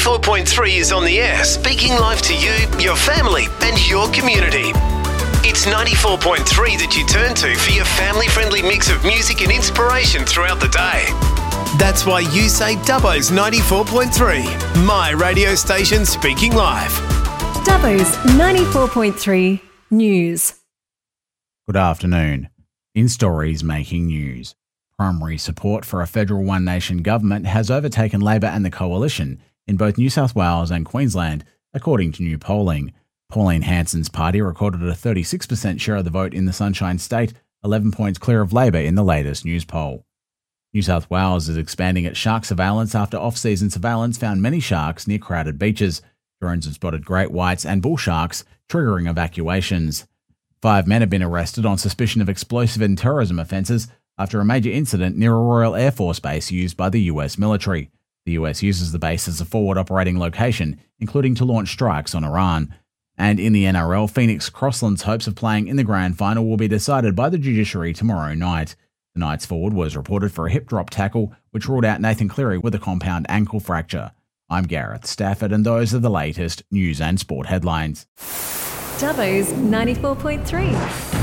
4.3 is on the air, speaking live to you, your family, and your community. It's 94.3 that you turn to for your family-friendly mix of music and inspiration throughout the day. That's why you say Dubbo's 94.3, my radio station speaking live. Dubbo's 94.3 News. Good afternoon. In stories making news, primary support for a federal One Nation government has overtaken Labor and the Coalition in both New South Wales and Queensland, according to new polling. Pauline Hanson's party recorded a 36% share of the vote in the Sunshine State, 11 points clear of Labor in the latest news poll. New South Wales is expanding its shark surveillance after off-season surveillance found many sharks near crowded beaches. Drones have spotted great whites and bull sharks, triggering evacuations. 5 men have been arrested on suspicion of explosive and terrorism offences after a major incident near a Royal Air Force base used by the US military. The US uses the base as a forward operating location, including to launch strikes on Iran. And in the NRL, Phoenix Crossland's hopes of playing in the grand final will be decided by the judiciary tomorrow night. The Knights forward was reported for a hip drop tackle, which ruled out Nathan Cleary with a compound ankle fracture. I'm Gareth Stafford, and those are the latest news and sport headlines. Dubbo's 94.3.